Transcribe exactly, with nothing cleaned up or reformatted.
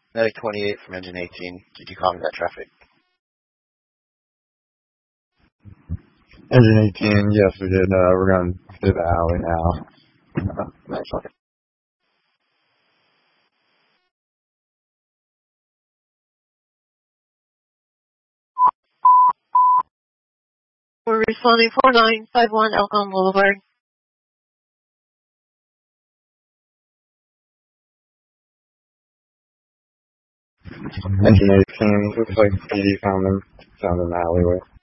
Medic twenty-eight from engine eighteen. Did you calm that traffic? Engine eighteen, yes we did. Uh, we're going to the alley now. Uh, nice one. We're responding four nine five one Elkhorn Boulevard. Engine eighteen, looks like P D found them, found an alleyway.